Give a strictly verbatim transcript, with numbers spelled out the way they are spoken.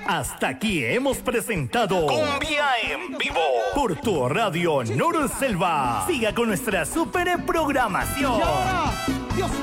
Hasta aquí hemos presentado Cumbia en Vivo por tu radio Nor Selva. Siga con nuestra super programación. Y ahora, Dios